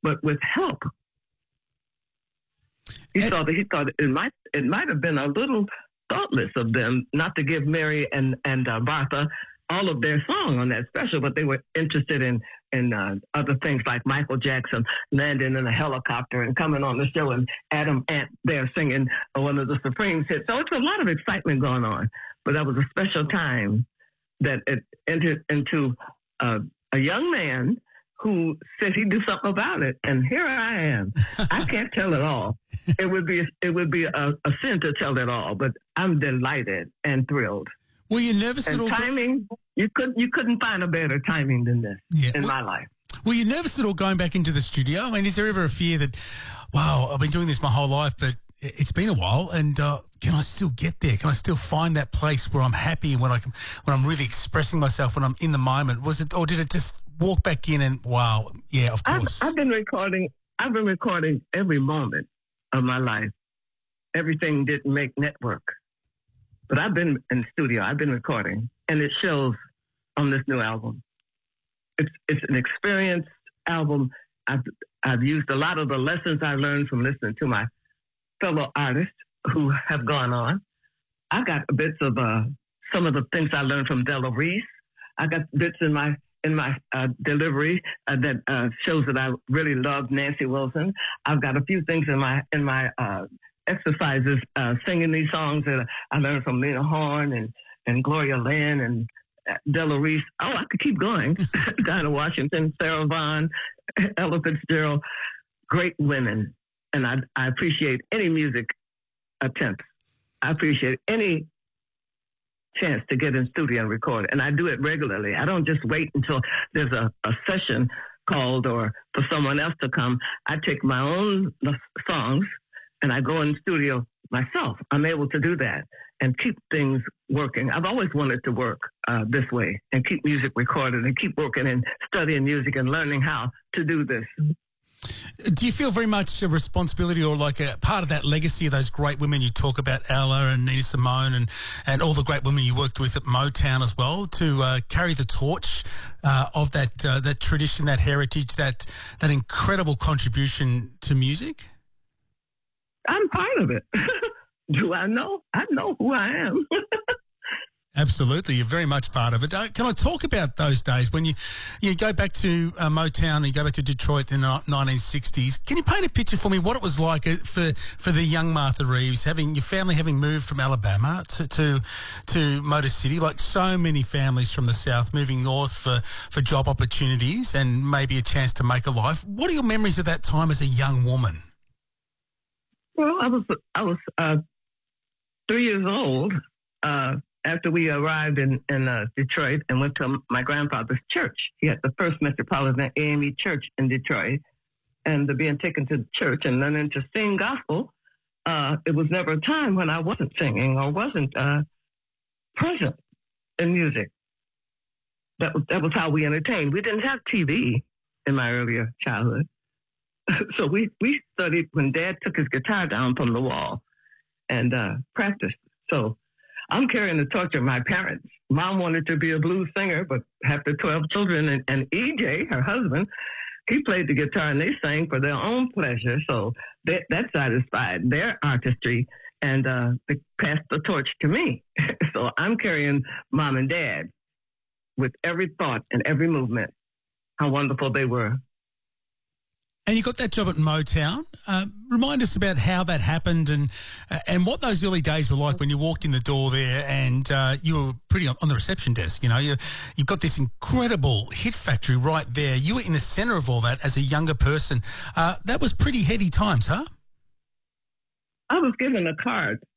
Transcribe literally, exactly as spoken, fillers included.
but with help. He And- thought he thought it might it might have been a little thoughtless of them not to give Mary and and uh, Martha all of their song on that special, but they were interested in in uh, other things like Michael Jackson landing in a helicopter and coming on the show, and Adam Ant there singing one of the Supremes hits. So it's a lot of excitement going on. But that was a special time that it entered into uh, a young man who said he'd do something about it, and here I am. I can't tell it all. It would be it would be a, a sin to tell it all, but I'm delighted and thrilled. Were you nervous at And all? go- timing, you could you couldn't find a better timing than this Yeah. in Well- my life. Were you nervous at all going back into the studio? I mean, is there ever a fear that, wow, I've been doing this my whole life, but it- it's been a while, and uh, can I still get there? Can I still find that place where I'm happy and when I can, when I'm really expressing myself, when I'm in the moment? Was it, or did it just walk back in and wow, yeah, of I've, course. I've been recording. I've been recording every moment of my life. Everything didn't make network, but I've been in the studio. I've been recording, and it shows on this new album. It's it's an experienced album. I've I've used a lot of the lessons I learned from listening to my fellow artists who have gone on. I got bits of uh, some of the things I learned from Della Reese. I got bits in my in my uh, delivery uh, that uh, shows that I really love Nancy Wilson. I've got a few things in my in my uh, exercises uh, singing these songs that I learned from Lena Horne and and Gloria Lynn and uh, Della Reese. Oh, I could keep going. Dinah Washington, Sarah Vaughan, Ella Fitzgerald, great women. And I, I appreciate any music attempts. I appreciate any chance to get in studio and record. And I do it regularly. I don't just wait until there's a, a session called or for someone else to come. I take my own songs and I go in the studio myself. I'm able to do that and keep things working. I've always wanted to work uh, this way and keep music recorded and keep working and studying music and learning how to do this. Do you feel very much a responsibility or like a part of that legacy of those great women you talk about, Ella and Nina Simone and, and all the great women you worked with at Motown as well, to uh, carry the torch uh, of that uh, that tradition, that heritage, that that incredible contribution to music? I'm part of it. Do I know? I know who I am. Absolutely, you're very much part of it. Uh, can I talk about those days when you you go back to uh, Motown and you go back to Detroit in the nineteen sixties? Can you paint a picture for me what it was like uh, for for the young Martha Reeves, having your family having moved from Alabama to to, to Motor City, like so many families from the South moving north for, for job opportunities and maybe a chance to make a life? What are your memories of that time as a young woman? Well, I was I was uh, three years old. Uh, After we arrived in, in uh, Detroit and went to my grandfather's church. He had the first Metropolitan A M E church in Detroit. And to being taken to church and learning to sing gospel, uh, it was never a time when I wasn't singing or wasn't uh, present in music. That was, that was how we entertained. We didn't have T V in my earlier childhood. So we, we studied when Dad took his guitar down from the wall and uh, practiced. So I'm carrying the torch of my parents. Mom wanted to be a blues singer, but after twelve children and, and E J, her husband, he played the guitar and they sang for their own pleasure. So that, that satisfied their artistry and uh, they passed the torch to me. So I'm carrying Mom and Dad with every thought and every movement, how wonderful they were. And you got that job at Motown. Uh, remind us about how that happened and uh, and what those early days were like when you walked in the door there and uh, you were pretty on, on the reception desk. You know, you, you've got this incredible hit factory right there. You were in the centre of all that as a younger person. Uh, that was pretty heady times, huh? I was given a card